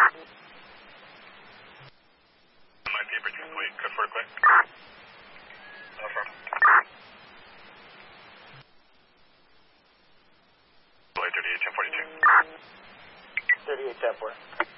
Might be bridging fleet, good for a quick. Affirm. 38, 1042. 38, 10-4.